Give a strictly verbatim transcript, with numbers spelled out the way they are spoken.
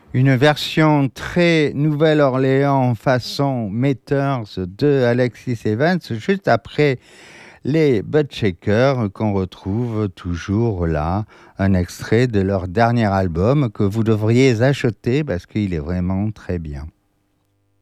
Une version très Nouvelle-Orléans façon Meters de Alexis Evans, juste après les Buttshakers qu'on retrouve toujours là, un extrait de leur dernier album que vous devriez acheter parce qu'il est vraiment très bien.